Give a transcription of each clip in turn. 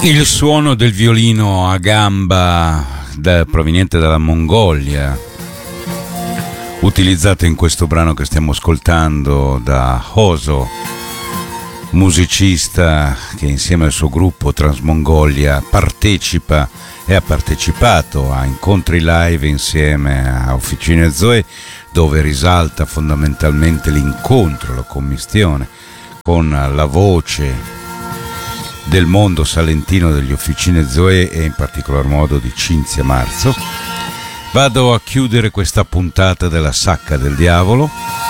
Il suono del violino a gamba proveniente dalla Mongolia, utilizzato in questo brano che stiamo ascoltando da Hoso, musicista che insieme al suo gruppo Transmongolia partecipa e ha partecipato a incontri live insieme a Officine Zoe, dove risalta fondamentalmente l'incontro, la commistione con la voce del mondo salentino degli Officine Zoe e in particolar modo di Cinzia Marzo. Vado a chiudere questa puntata della Sacca del Diavolo.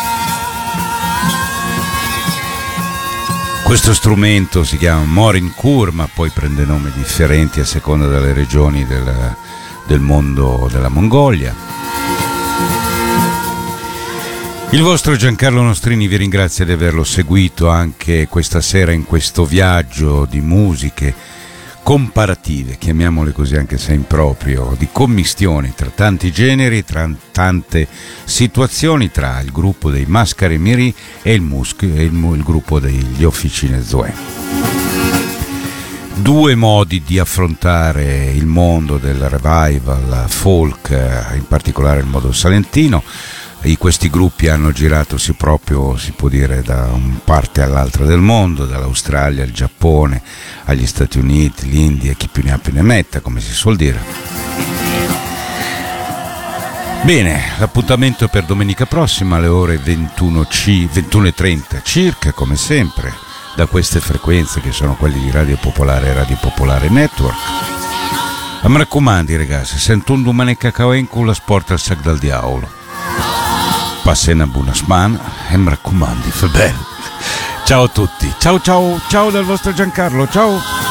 Questo strumento si chiama Morin Kur, ma poi prende nomi differenti a seconda delle regioni del mondo della Mongolia. Il vostro Giancarlo Nostrini vi ringrazia di averlo seguito anche questa sera in questo viaggio di musiche comparative, chiamiamole così anche se improprio, di commistioni tra tanti generi, tra tante situazioni, tra il gruppo dei Mascari Miri e il gruppo degli Officine Zoe. Due modi di affrontare il mondo del revival folk, in particolare il modo salentino. Questi gruppi hanno girato proprio, si può dire, da una parte all'altra del mondo, dall'Australia al Giappone, agli Stati Uniti, l'India, chi più ne ha più ne metta, come si suol dire. Bene, l'appuntamento per domenica prossima alle ore 21:30 circa, come sempre, da queste frequenze che sono quelle di Radio Popolare e Radio Popolare Network. Ma mi raccomandi ragazzi, sento un domani cacao in culo, sporta il sac dal diavolo. Passate una buona settimana e mi raccomando, fa bene. Ciao a tutti, ciao ciao, ciao dal vostro Giancarlo, ciao.